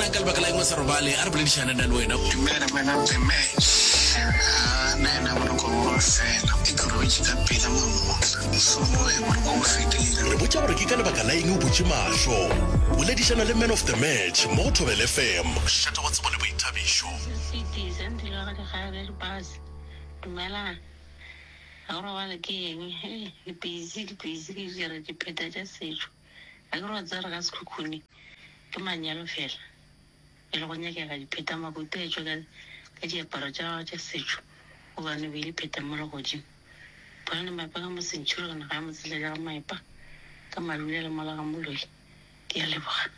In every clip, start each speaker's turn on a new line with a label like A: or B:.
A: nang ka lebaka la engwe sa robale a re boledišana na le wena.
B: Dumela man of the match. Nena moroko fela. Ikoroji ka pela mamotla. Somo e moroko fetile.
A: Re botša gore ke ka lebaka la eng o botše mahlo. Boledišana le man of the match mo Thobela FM. Šata wa tsebo le boithabišo.
C: Citizen di la ga ga bus. Dumela. Ahora vale que busy ke re di pheta tša setšo. A ke re tsara ka sekhukhuni. Ke manyalo fela. E le go nyakega di pheta makote etšo ka diaparo tša setšo. O bane be di pheta mo le godimo. Bona maipa ka mo sentšhuri kana ga mo tsela ja maipa. Ka malule le mola ga moloi. Ke a leboga.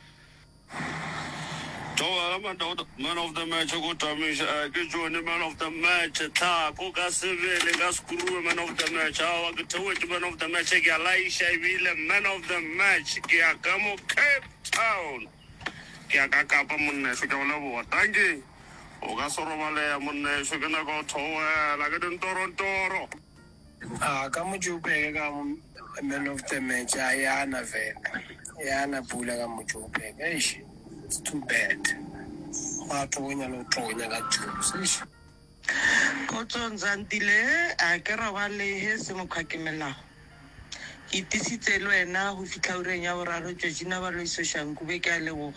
D: Man of the match go tamisha ke jone man of the match tla go ka sevele ka skuru man of the match awa ke tawet man of the match ke Alaisha ibile man of the match ke akamo Cape Town ke akakapa monna se ka bona bo tangi o ka sorobale monna se ke na go thowa la ke Toronto
B: Ka mojupe ka man of the match ayana vele. Yana pula ka mojupe. Eish. It's too bad. Tonya ka juice.
E: Kotso nzantile a ke ra ba le he se mo khakemela. Ke tisitse le wena go fitla ureng ya boraro Georgina ba lo isoshanku be ke a leboga.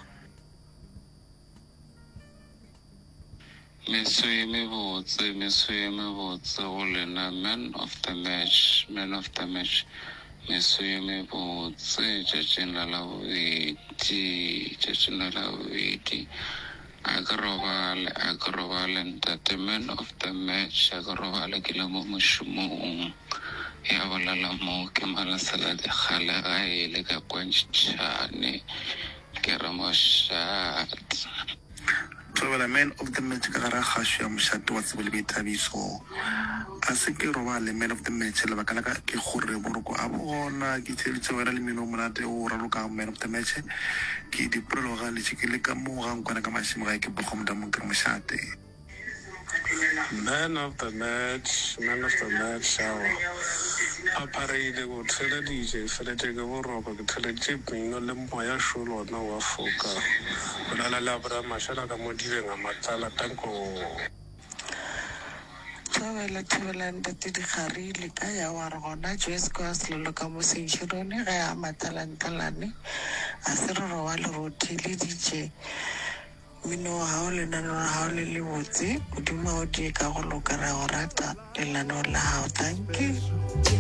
F: Meswe me botse go lena man of the match. Meswe me botse Georgina la witi. Agrobale entertainment of the match. Agrobale ke le mo mošomong. Ya bolala mo ke malasala de kgale ga e le ka kwantšhane ke re moshat.
G: Thobela man of the match ka gara khasho ya mošate wa tsebo le boithabišo. A se ke robale man of the match le baka la ka ke gore boroko a bona ke tsheditse wena le meno monate o raloka man of the match ke dipolelo ga le tshike le ka mo ga nkwana ka mashimo ga ke bogomda mo ke mošate.
D: man of the match apareile go tshela DJ felete ke boroko ke theletse pino le moya sholo na wa foka o la labra mashala ka modibeng a matsala tanko
E: Thobela ntate di garile ka ya wa re gona Joyce ka selelo ka mo sentšhurone ga ya matalantalane a se re roba le rothile DJ mino ha o le nano ha o le botse o dima o di ka go lokela go rata le lano la hao thank you.